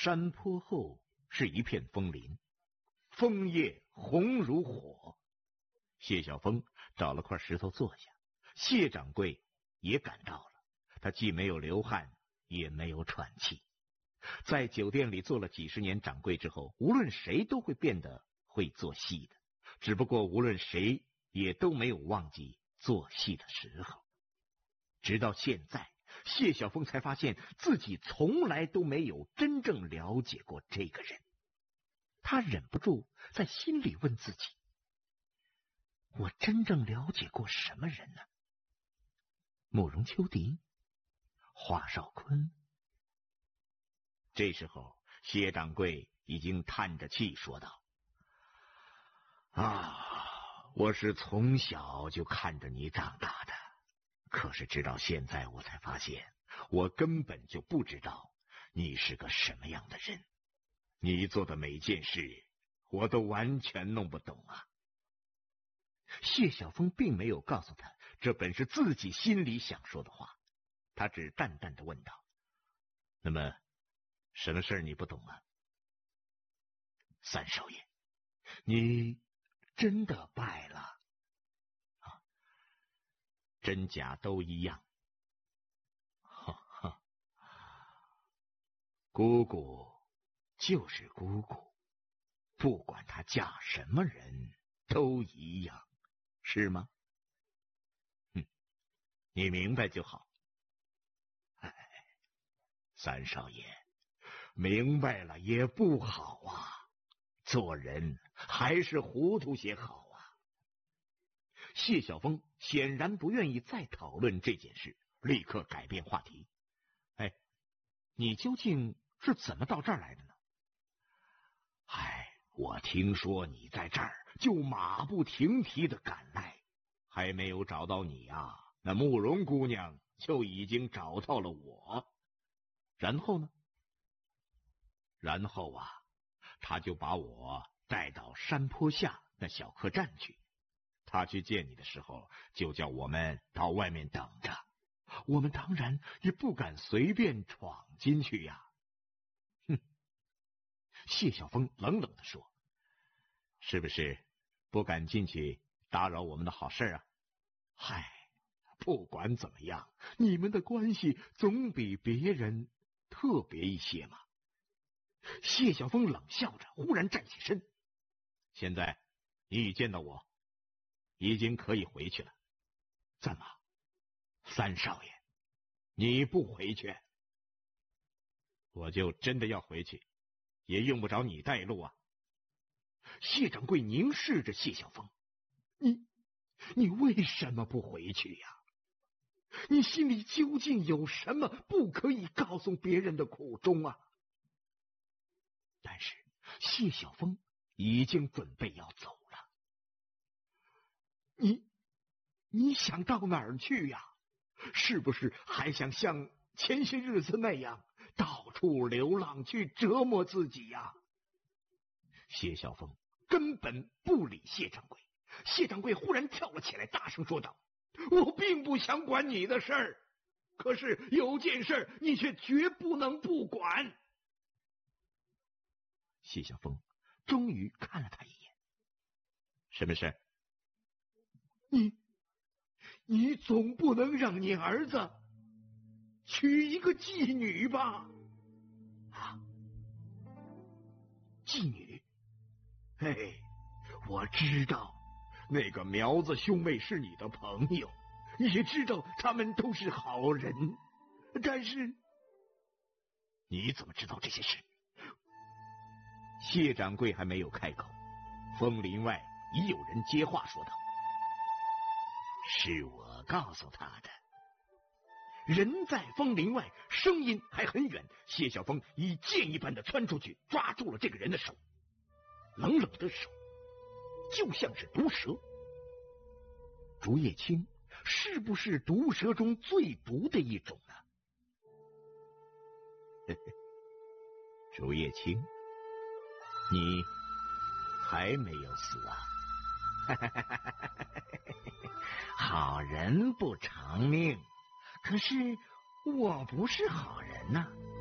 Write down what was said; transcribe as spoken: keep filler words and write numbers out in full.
山坡后是一片枫林，枫叶红如火。谢晓峰找了块石头坐下，谢掌柜也赶到了。他既没有流汗，也没有喘气。在酒店里做了几十年掌柜之后，无论谁都会变得会做戏的，只不过无论谁也都没有忘记做戏的时候。直到现在，谢晓峰才发现自己从来都没有真正了解过这个人。他忍不住在心里问自己，我真正了解过什么人呢？慕容秋荻、华少坤。这时候谢掌柜已经叹着气说道，啊，我是从小就看着你长大的，可是直到现在我才发现，我根本就不知道你是个什么样的人。你做的每件事我都完全弄不懂啊。谢晓峰并没有告诉他这本是自己心里想说的话，他只淡淡的问道，那么什么事你不懂啊？三少爷，你真的败了啊？真假都一样。哈哈，姑姑就是姑姑，不管她嫁什么人都一样，是吗？哼，你明白就好。哎，三少爷，明白了也不好啊，做人还是糊涂些好啊。谢晓峰显然不愿意再讨论这件事，立刻改变话题。哎，你究竟是怎么到这儿来的呢？哎，我听说你在这儿，就马不停蹄的赶来，还没有找到你啊，那慕容姑娘就已经找到了我。然后呢？然后啊，他就把我带到山坡下那小客栈去。他去见你的时候，就叫我们到外面等着。我们当然也不敢随便闯进去呀。哼！谢晓峰冷冷地说：“是不是不敢进去打扰我们的好事啊？”嗨，不管怎么样，你们的关系总比别人特别一些嘛。谢晓峰冷笑着，忽然站起身。现在你已见到我，已经可以回去了。怎么，三少爷，你不回去？我就真的要回去，也用不着你带路啊。谢掌柜凝视着谢晓峰，你你为什么不回去呀？你心里究竟有什么不可以告诉别人的苦衷啊？但是谢晓峰已经准备要走了。你你想到哪儿去呀？是不是还想像前些日子那样到处流浪去折磨自己呀？谢晓峰根本不理谢掌柜。谢掌柜忽然跳了起来，大声说道：“我并不想管你的事儿，可是有件事你却绝不能不管。”谢晓峰终于看了他一眼。什么事？你你总不能让你儿子娶一个妓女吧？啊，妓女？嘿，我知道那个苗子兄妹是你的朋友，也知道他们都是好人，但是你怎么知道这些事？谢掌柜还没有开口，枫林外已有人接话说道：“是我告诉他的。”人在枫林外，声音还很远。谢晓峰以箭一般的窜出去，抓住了这个人的手，冷冷的手就像是毒蛇。竹叶青是不是毒蛇中最毒的一种呢？竹叶青，你还没有死啊？好人不长命，可是我不是好人呐、啊。